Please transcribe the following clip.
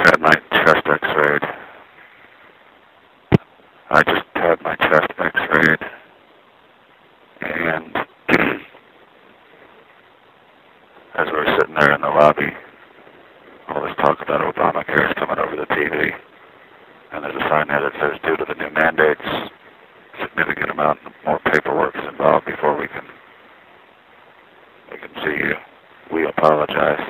had my chest x-rayed. I just had my chest x-rayed. And as we were sitting there in the lobby, all this talk about Obamacare is coming over the TV. And there's a sign there that says, due to the new mandates, significant amount more paperwork is involved before we can see you. We apologize.